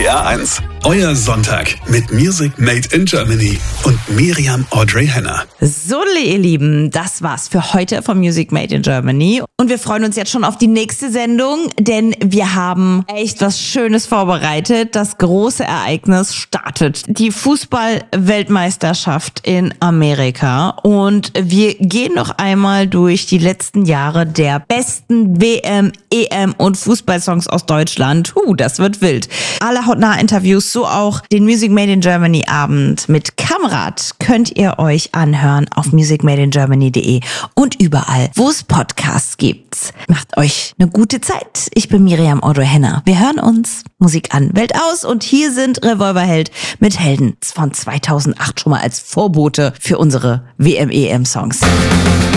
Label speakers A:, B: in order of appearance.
A: NDR1. Euer Sonntag mit Music Made in Germany und Miriam Audrey Henner.
B: So, ihr Lieben, das war's für heute von Music Made in Germany. Und wir freuen uns jetzt schon auf die nächste Sendung, denn wir haben echt was Schönes vorbereitet. Das große Ereignis startet. Die Fußball-Weltmeisterschaft in Amerika. Und wir gehen noch einmal durch die letzten Jahre der besten WM, EM und Fußballsongs aus Deutschland. Das wird wild. Alle hautnah-Interviews, so auch den Music Made in Germany Abend mit Kamrat könnt ihr euch anhören auf musicmadeingermany.de und überall, wo es Podcasts gibt. Macht euch eine gute Zeit. Ich bin Miriam Audrey Henner. Wir hören uns Musik an, Welt aus und hier sind Revolverheld mit Helden von 2008 schon mal als Vorbote für unsere WM-EM-Songs.